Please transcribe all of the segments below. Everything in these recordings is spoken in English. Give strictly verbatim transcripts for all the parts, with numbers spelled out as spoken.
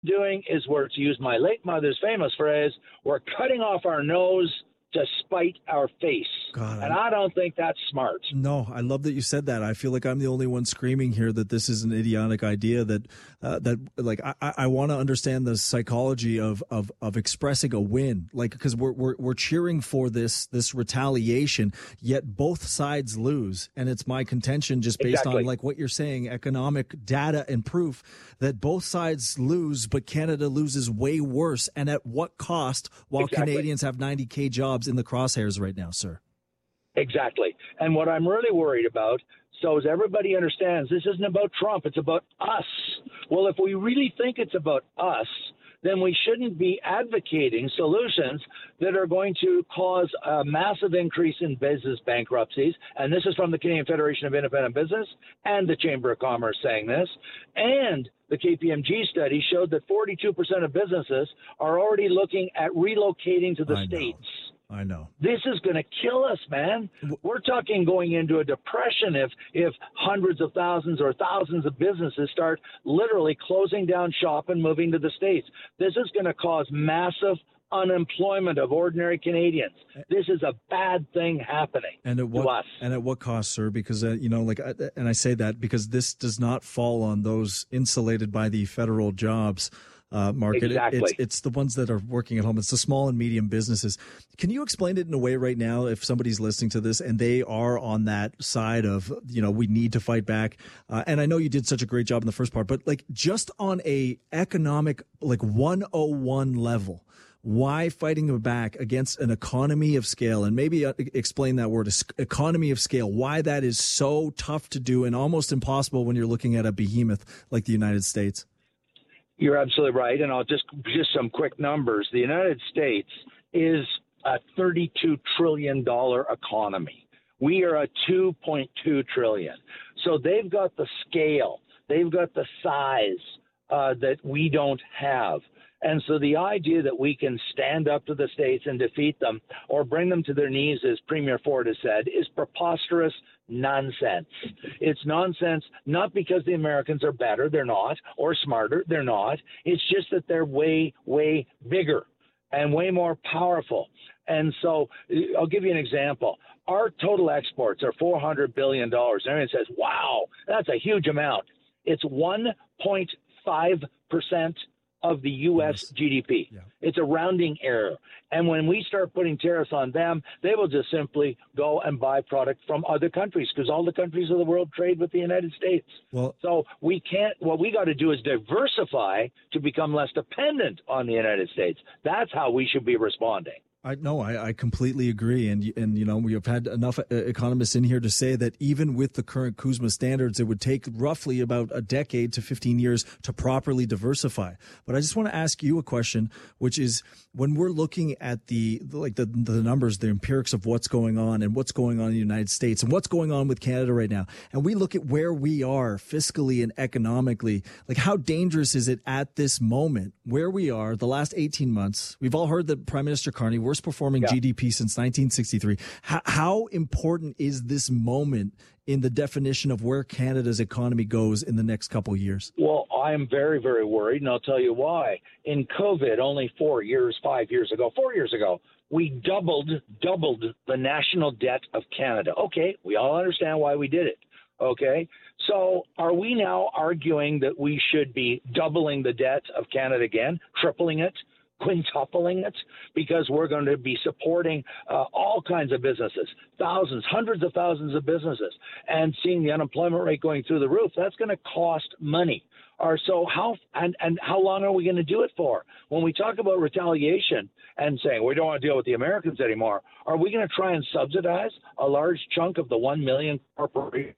doing is we're, to use my late mother's famous phrase, we're cutting off our nose to spite our face. God, and I, I don't think that's smart. No, I love that you said that. I feel like I'm the only one screaming here that this is an idiotic idea, that uh, that like I, I want to understand the psychology of, of, of expressing a win, like because we're, we're we're cheering for this this retaliation, yet both sides lose. And it's my contention, just based exactly. on like what you're saying, economic data and proof, that both sides lose, but Canada loses way worse. And at what cost, while exactly. Canadians have ninety K jobs in the crosshairs right now, sir? Exactly. And what I'm really worried about, so as everybody understands, this isn't about Trump, it's about us. Well, if we really think it's about us, then we shouldn't be advocating solutions that are going to cause a massive increase in business bankruptcies. And this is from the Canadian Federation of Independent Business and the Chamber of Commerce saying this. And the K P M G study showed that forty-two percent of businesses are already looking at relocating to the I States. Know. I know. This is going to kill us, man. We're talking going into a depression if if hundreds of thousands or thousands of businesses start literally closing down shop and moving to the States. This is going to cause massive unemployment of ordinary Canadians. This is a bad thing happening and at what, to us. And at what cost, sir? Because, uh, you know, like, and I say that because this does not fall on those insulated by the federal jobs Uh, market. Exactly. It, it's, it's the ones that are working at home. It's the small and medium businesses. Can you explain it in a way right now, if somebody's listening to this and they are on that side of, you know, we need to fight back? Uh, and I know you did such a great job in the first part, but like just on a economic, like one oh one level, why fighting back against an economy of scale? And maybe uh, explain that word, economy of scale, why that is so tough to do and almost impossible when you're looking at a behemoth like the United States. You're absolutely right. And I'll just just some quick numbers. The United States is a thirty-two trillion dollars economy. We are a two point two trillion dollars. So they've got the scale. They've got the size uh, that we don't have. And so the idea that we can stand up to the states and defeat them or bring them to their knees, as Premier Ford has said, is preposterous nonsense. It's nonsense not because the Americans are better, they're not, or smarter, they're not. It's just that they're way, way bigger and way more powerful. And so I'll give you an example. Our total exports are four hundred billion dollars. Everyone says, wow, that's a huge amount. It's one point five percent of the U S G D P. Yeah. It's a rounding error. And when we start putting tariffs on them, they will just simply go and buy product from other countries because all the countries of the world trade with the United States. Well, so we can't, what we got to do is diversify to become less dependent on the United States. That's how we should be responding. I no, I, I completely agree, and and you know we have had enough economists in here to say that even with the current CUSMA standards, it would take roughly about a decade to fifteen years to properly diversify. But I just want to ask you a question, which is when we're looking at the like the the numbers, the empirics of what's going on and what's going on in the United States and what's going on with Canada right now, and we look at where we are fiscally and economically, like how dangerous is it at this moment where we are? The last eighteen months, we've all heard that Prime Minister Carney, worst performing yeah. G D P since nineteen sixty-three. How, how important is this moment in the definition of where Canada's economy goes in the next couple of years? Well, I'm very, very worried, and I'll tell you why. In COVID, only four years, five years ago, four years ago, we doubled, doubled the national debt of Canada. Okay, we all understand why we did it. Okay, so are we now arguing that we should be doubling the debt of Canada again, tripling it, quintupling it, because we're going to be supporting uh, all kinds of businesses, thousands, hundreds of thousands of businesses, and seeing the unemployment rate going through the roof? That's going to cost money. Or so how and, and how long are we going to do it for? When we talk about retaliation and saying we don't want to deal with the Americans anymore, are we going to try and subsidize a large chunk of the one million corporations?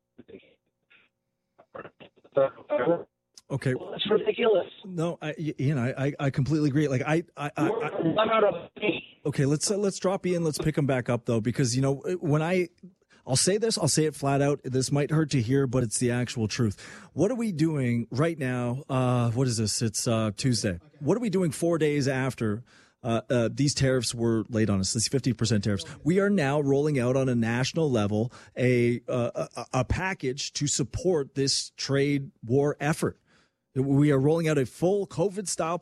Okay, well, that's ridiculous. No, I, you know, I, I completely agree. Like, I, I, I, I I'm out of money. Okay, let's uh, let's drop you in. Let's pick them back up though, because you know when I, I'll say this, I'll say it flat out. This might hurt to hear, but it's the actual truth. What are we doing right now? Uh, what is this? It's uh, Tuesday. What are we doing four days after? Uh, uh, these tariffs were laid on us, these fifty percent tariffs. We are now rolling out on a national level a, uh, a a package to support this trade war effort. We are rolling out a full COVID-style